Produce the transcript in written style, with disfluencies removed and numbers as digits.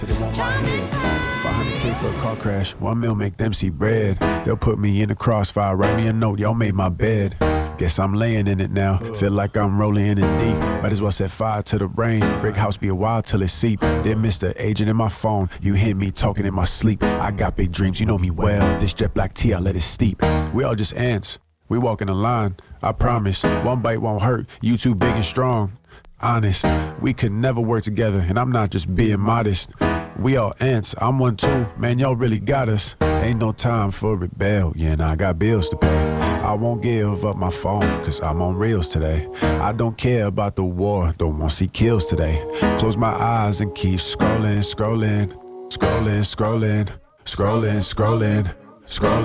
They want my head. 500K for a car crash. 1 mil make them see bread. They'll put me in the crossfire. Write me a note. Y'all made my bed. Guess I'm laying in it now. Feel like I'm rolling in it deep. Might as well set fire to the rain. Brick house be a while till it seep. Then Mr. Agent in my phone. You hear me talking in my sleep. I got big dreams. You know me well. This jet black tea, I let it steep. We all just ants. We walk in a line. I promise. One bite won't hurt. You too big and strong. Honest. We could never work together. And I'm not just being modest. We all ants, I'm one too. Man, y'all really got us. Ain't no time for rebellion, I got bills to pay. I won't give up my phone, cause I'm on reels today. I don't care about the war, don't want to see kills today. Close my eyes and keep scrolling, scrolling, scrolling, scrolling, scrolling, scrolling, scrolling.